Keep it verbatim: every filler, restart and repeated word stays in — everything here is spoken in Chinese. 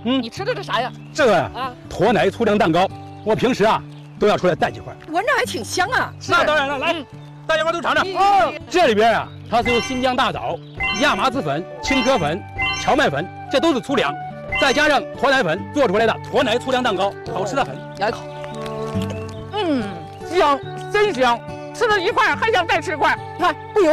嗯， 你吃的这啥呀？ 这个呀， 啊， 驼奶粗粮蛋糕，我平时啊都要出来带几块。 闻着还挺香啊。 那当然了，来， 嗯大家伙都尝尝。 哦， 这里边啊，它是用新疆大枣、亚麻籽粉、青稞粉、荞麦粉，这都是粗粮，再加上驼奶粉做出来的驼奶粗粮蛋糕，好吃的很。 咬一口，嗯，香，真香，吃了一块还想再吃块，看不油。